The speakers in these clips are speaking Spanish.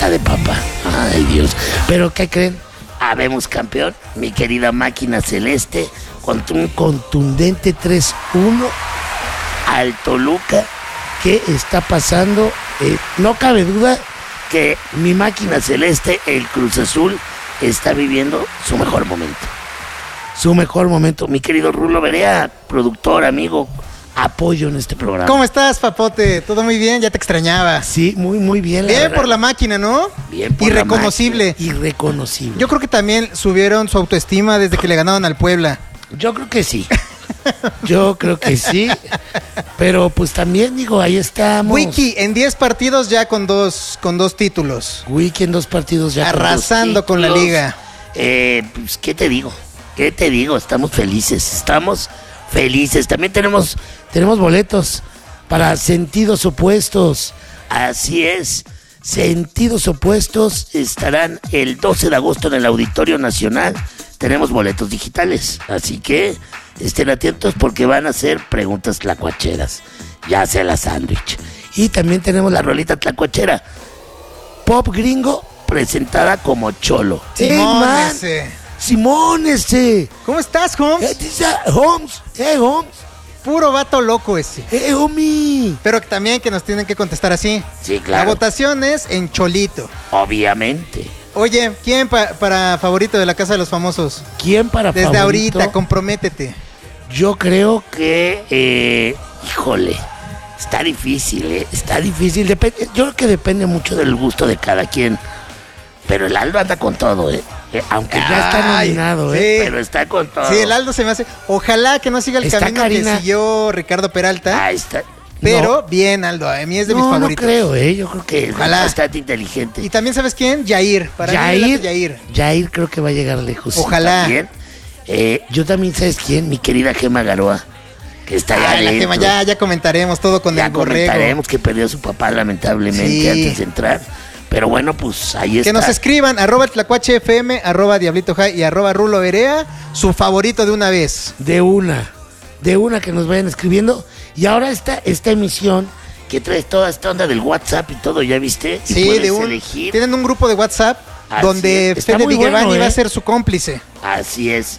torta de papa. Ay, Dios. Pero, ¿qué creen? Habemos campeón, mi querida máquina celeste, contra un contundente 3-1 al Toluca. ¿Qué está pasando? No cabe duda que mi máquina celeste, el Cruz Azul, está viviendo su mejor momento. Su mejor momento. Mi querido Rulo Berea, productor, amigo, apoyo en este programa. ¿Cómo estás, papote? ¿Todo muy bien? Ya te extrañaba. Sí, muy, muy bien. Bien por la máquina, ¿no? Bien por Irreconocible. La máquina. Irreconocible. Yo creo que también subieron su autoestima desde que le ganaron al Puebla. Yo creo que sí. Yo creo que sí. Pero pues también, digo, ahí estamos. Wiki en 10 partidos ya con dos títulos. Wiki en 2 partidos ya arrasando con la liga. Pues, ¿qué te digo? ¿Qué te digo? Estamos felices. También tenemos boletos para Sentidos Opuestos. Así es. Sentidos Opuestos estarán el 12 de agosto en el Auditorio Nacional. Tenemos boletos digitales. Así que estén atentos porque van a ser preguntas tlacuacheras. Ya sea la sándwich. Y también tenemos la rolita tlacuachera. Pop gringo presentada como Cholo. Simón ese. ¿Cómo estás, Holmes? Holmes. Holmes. Puro vato loco ese. Homie. Pero también que nos tienen que contestar así. Sí, claro. La votación es en Cholito. Obviamente. Oye, ¿quién para favorito de la Casa de los Famosos? ¿Quién para Desde favorito? ahorita, comprométete. Yo creo que, híjole, está difícil, Está difícil. Yo creo que depende mucho del gusto de cada quien. Pero el Aldo anda con todo, aunque ya está nominado, sí. Pero está con todo. Sí, el Aldo se me hace. Ojalá que no siga el camino Karina, que siguió Ricardo Peralta. Ahí está. Pero no. Bien, Aldo, a mí es de mis favoritos. No creo, yo creo que ojalá. Es bastante inteligente. Y también, ¿sabes quién? Yair. Para mí Yair creo que va a llegar lejos. Ojalá. También. Yo también, ¿sabes quién? Mi querida Gema Garoa, que está allá adentro. La Gema, ya comentaremos todo con el borrego. Ya comentaremos que perdió a su papá lamentablemente antes de entrar. Pero bueno, pues ahí está. Que nos escriban, @tlacuachefm, @diablitohigh y @rulo berea, su favorito de una vez. De una que nos vayan escribiendo. Y ahora esta emisión que trae toda esta onda del WhatsApp y todo, ¿ya viste? Y sí, elegir. Tienen un grupo de WhatsApp donde Fede Vigevani va a ser su cómplice. Así es.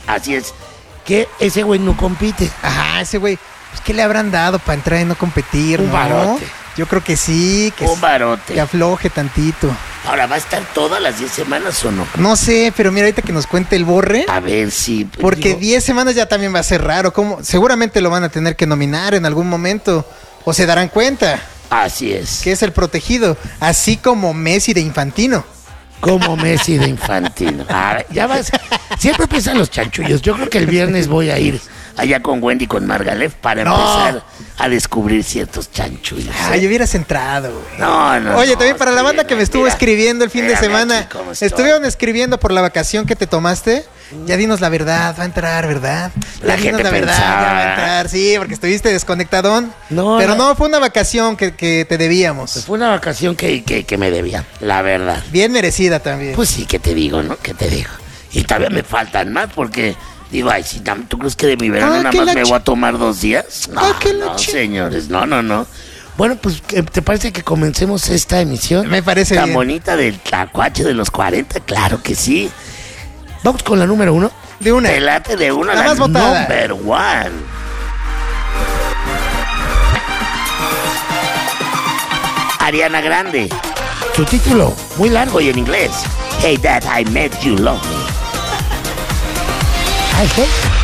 Que ese güey no compite. Ajá, ese güey. Pues, ¿qué le habrán dado para entrar y no competir? Un barote. Yo creo que sí. Un barote. Que afloje tantito. Ahora, ¿va a estar todas las 10 semanas o no? No sé, pero mira, ahorita que nos cuente el Borre. A ver si... Porque 10 semanas ya también va a ser raro. Seguramente lo van a tener que nominar en algún momento. O se darán cuenta. Así es. Que es el protegido. Así como Messi de Infantino. Como Messi de Infantino. Ya vas. Siempre piensan los chanchullos. Yo creo que el viernes voy a ir allá con Wendy, con Margalef, para empezar a descubrir ciertos chanchullos. Yo hubieras entrado, güey. No. Oye, también para la banda que me estuvo escribiendo el fin de semana. Estuvieron escribiendo por la vacación que te tomaste. Ya dinos la verdad, va a entrar, ¿verdad? La gente la verdad, pensaba. ya va a entrar, sí, porque estuviste desconectadón. Pero no, fue una vacación que te debíamos. Fue una vacación que me debían, la verdad. Bien merecida también. Pues sí, ¿qué te digo, no? ¿Qué te digo? Y todavía me faltan más porque... Digo, si ¿tú crees que de mi verano nada más me voy a tomar 2 días? No, señores, no. Bueno, pues, ¿te parece que comencemos esta emisión? Me parece tan bien. Bonita del tlacuache de los 40, claro que sí. Vamos con la número 1. De una. Te late de una, la más votada. Number 1. Ariana Grande. Su título, muy largo y en inglés. Hey Dad, I Made You Love Me. I hate